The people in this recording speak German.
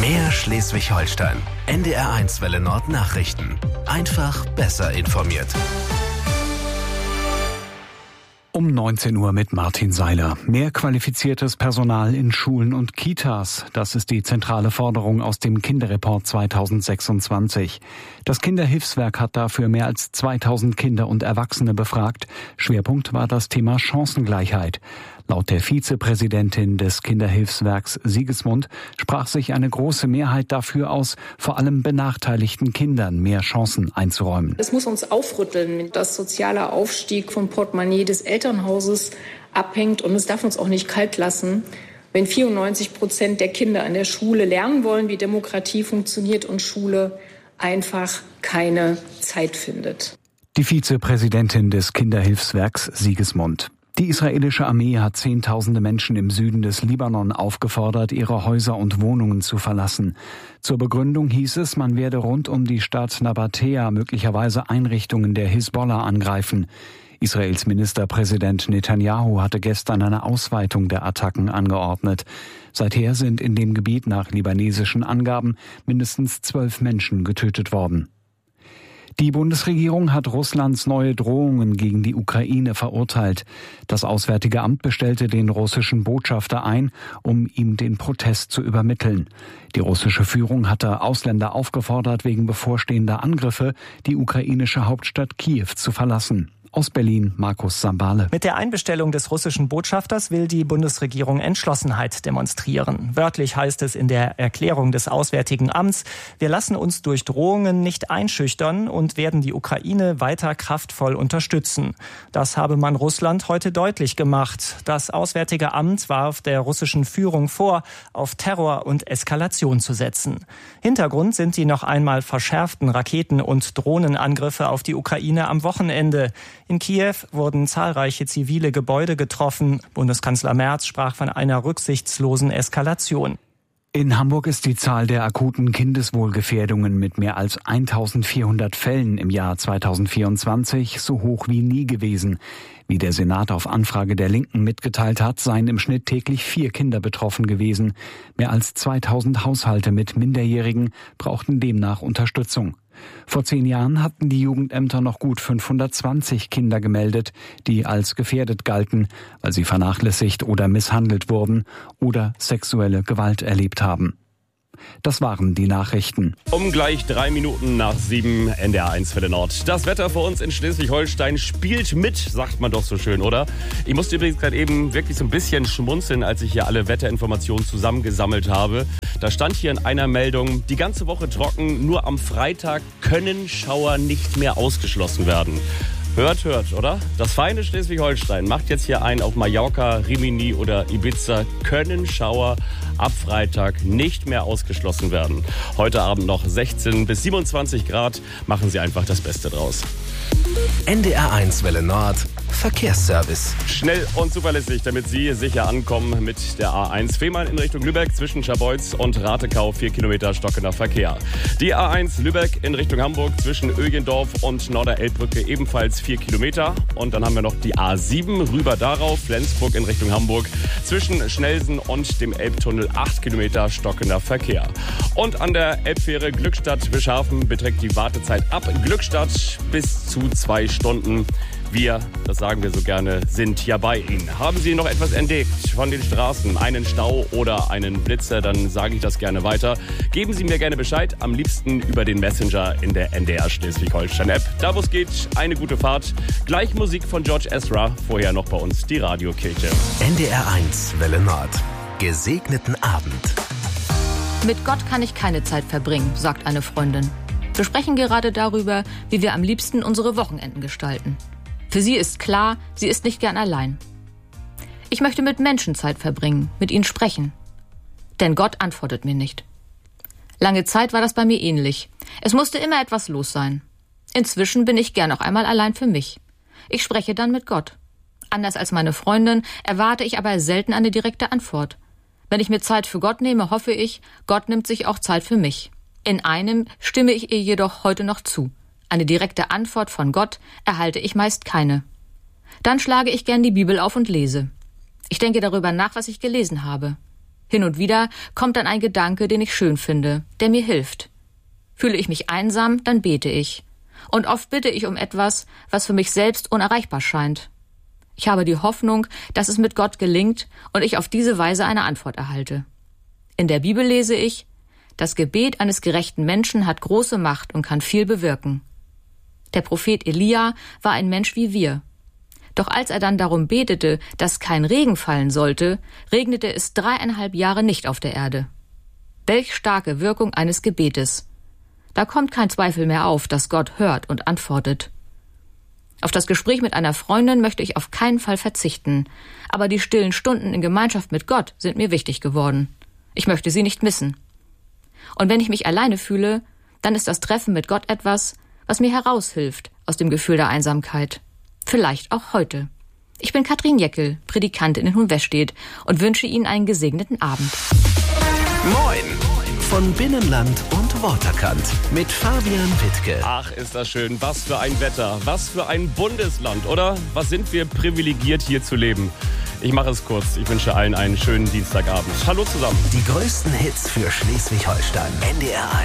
Mehr Schleswig-Holstein. NDR1 Welle Nord Nachrichten. Einfach besser informiert. Um 19 Uhr mit Martin Seiler. Mehr qualifiziertes Personal in Schulen und Kitas. Das ist die zentrale Forderung aus dem Kinderreport 2026. Das Kinderhilfswerk hat dafür mehr als 2000 Kinder und Erwachsene befragt. Schwerpunkt war das Thema Chancengleichheit. Laut der Vizepräsidentin des Kinderhilfswerks Sigismund sprach sich eine große Mehrheit dafür aus, vor allem benachteiligten Kindern mehr Chancen einzuräumen. Es muss uns aufrütteln, dass sozialer Aufstieg vom Portemonnaie des Elternhauses abhängt. Und es darf uns auch nicht kalt lassen, wenn 94% der Kinder an der Schule lernen wollen, wie Demokratie funktioniert und Schule einfach keine Zeit findet. Die Vizepräsidentin des Kinderhilfswerks Sigismund. Die israelische Armee hat Zehntausende Menschen im Süden des Libanon aufgefordert, ihre Häuser und Wohnungen zu verlassen. Zur Begründung hieß es, man werde rund um die Stadt Nabatea möglicherweise Einrichtungen der Hisbollah angreifen. Israels Ministerpräsident Netanyahu hatte gestern eine Ausweitung der Attacken angeordnet. Seither sind in dem Gebiet nach libanesischen Angaben mindestens 12 Menschen getötet worden. Die Bundesregierung hat Russlands neue Drohungen gegen die Ukraine verurteilt. Das Auswärtige Amt bestellte den russischen Botschafter ein, um ihm den Protest zu übermitteln. Die russische Führung hatte Ausländer aufgefordert, wegen bevorstehender Angriffe die ukrainische Hauptstadt Kiew zu verlassen. Aus Berlin, Markus Sambale. Mit der Einbestellung des russischen Botschafters will die Bundesregierung Entschlossenheit demonstrieren. Wörtlich heißt es in der Erklärung des Auswärtigen Amts: Wir lassen uns durch Drohungen nicht einschüchtern und werden die Ukraine weiter kraftvoll unterstützen. Das habe man Russland heute deutlich gemacht. Das Auswärtige Amt warf der russischen Führung vor, auf Terror und Eskalation zu setzen. Hintergrund sind die noch einmal verschärften Raketen- und Drohnenangriffe auf die Ukraine am Wochenende. In Kiew wurden zahlreiche zivile Gebäude getroffen. Bundeskanzler Merz sprach von einer rücksichtslosen Eskalation. In Hamburg ist die Zahl der akuten Kindeswohlgefährdungen mit mehr als 1400 Fällen im Jahr 2024 so hoch wie nie gewesen. Wie der Senat auf Anfrage der Linken mitgeteilt hat, seien im Schnitt täglich 4 Kinder betroffen gewesen. Mehr als 2000 Haushalte mit Minderjährigen brauchten demnach Unterstützung. Vor 10 Jahren hatten die Jugendämter noch gut 520 Kinder gemeldet, die als gefährdet galten, weil sie vernachlässigt oder misshandelt wurden oder sexuelle Gewalt erlebt haben. Das waren die Nachrichten. Um gleich 3 Minuten nach 7 NDR1 Welle Nord. Das Wetter für uns in Schleswig-Holstein spielt mit, sagt man doch so schön, oder? Ich musste übrigens gerade eben wirklich so ein bisschen schmunzeln, als ich hier alle Wetterinformationen zusammengesammelt habe. Da stand hier in einer Meldung: die ganze Woche trocken, nur am Freitag können Schauer nicht mehr ausgeschlossen werden. Hört, oder? Das feine Schleswig-Holstein macht jetzt hier ein auf Mallorca, Rimini oder Ibiza. Können Schauer ab Freitag nicht mehr ausgeschlossen werden. Heute Abend noch 16 bis 27 Grad. Machen Sie einfach das Beste draus. NDR1 Welle Nord Verkehrsservice. Schnell und zuverlässig, damit Sie sicher ankommen mit der A1 Fehmarn in Richtung Lübeck zwischen Scharbeutz und Ratekau, 4 Kilometer stockender Verkehr. Die A1 Lübeck in Richtung Hamburg zwischen Ögendorf und Norderelbbrücke ebenfalls 4 Kilometer. Und dann haben wir noch die A7 rüber darauf, Flensburg in Richtung Hamburg zwischen Schnelsen und dem Elbtunnel 8 Kilometer stockender Verkehr. Und an der Elbfähre Glückstadt-Bischhafen beträgt die Wartezeit ab Glückstadt bis zu 2 Stunden. Wir, das sagen wir so gerne, sind ja bei Ihnen. Haben Sie noch etwas entdeckt von den Straßen, einen Stau oder einen Blitzer, dann sage ich das gerne weiter. Geben Sie mir gerne Bescheid, am liebsten über den Messenger in der NDR Schleswig-Holstein-App. Da, wo es geht, eine gute Fahrt. Gleich Musik von George Ezra, vorher noch bei uns die Radiokirche. NDR1 Welle Nord. Gesegneten Abend. Mit Gott kann ich keine Zeit verbringen, sagt eine Freundin. Wir sprechen gerade darüber, wie wir am liebsten unsere Wochenenden gestalten. Für sie ist klar, sie ist nicht gern allein. Ich möchte mit Menschen Zeit verbringen, mit ihnen sprechen. Denn Gott antwortet mir nicht. Lange Zeit war das bei mir ähnlich. Es musste immer etwas los sein. Inzwischen bin ich gern auch einmal allein für mich. Ich spreche dann mit Gott. Anders als meine Freundin erwarte ich aber selten eine direkte Antwort. Wenn ich mir Zeit für Gott nehme, hoffe ich, Gott nimmt sich auch Zeit für mich. In einem stimme ich ihr jedoch heute noch zu. Eine direkte Antwort von Gott erhalte ich meist keine. Dann schlage ich gern die Bibel auf und lese. Ich denke darüber nach, was ich gelesen habe. Hin und wieder kommt dann ein Gedanke, den ich schön finde, der mir hilft. Fühle ich mich einsam, dann bete ich. Und oft bitte ich um etwas, was für mich selbst unerreichbar scheint. Ich habe die Hoffnung, dass es mit Gott gelingt und ich auf diese Weise eine Antwort erhalte. In der Bibel lese ich: Das Gebet eines gerechten Menschen hat große Macht und kann viel bewirken. Der Prophet Elia war ein Mensch wie wir. Doch als er dann darum betete, dass kein Regen fallen sollte, regnete es 3,5 Jahre nicht auf der Erde. Welch starke Wirkung eines Gebetes! Da kommt kein Zweifel mehr auf, dass Gott hört und antwortet. Auf das Gespräch mit einer Freundin möchte ich auf keinen Fall verzichten, aber die stillen Stunden in Gemeinschaft mit Gott sind mir wichtig geworden. Ich möchte sie nicht missen. Und wenn ich mich alleine fühle, dann ist das Treffen mit Gott etwas, was mir heraushilft aus dem Gefühl der Einsamkeit. Vielleicht auch heute. Ich bin Katrin Jeckel, Predikantin in Hohenwestedt und wünsche Ihnen einen gesegneten Abend. Moin von Binnenland und Waterkant mit Fabian Wittke. Ach, ist das schön. Was für ein Wetter. Was für ein Bundesland, oder? Was sind wir privilegiert, hier zu leben? Ich mache es kurz. Ich wünsche allen einen schönen Dienstagabend. Hallo zusammen. Die größten Hits für Schleswig-Holstein. NDR 1.